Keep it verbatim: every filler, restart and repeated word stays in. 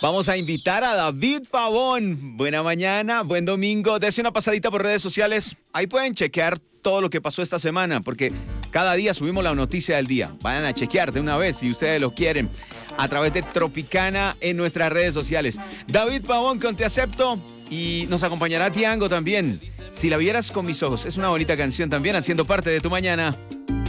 Vamos a invitar a David Pavón. Buena mañana, buen domingo. Dese una pasadita por redes sociales. Ahí pueden chequear todo lo que pasó esta semana, porque cada día subimos la noticia del día. Vayan a chequear de una vez si ustedes lo quieren a través de Tropicana en nuestras redes sociales. David Pavón con Te Acepto, y nos acompañará Tiango también. Si la vieras con mis ojos, es una bonita canción también haciendo parte de tu mañana.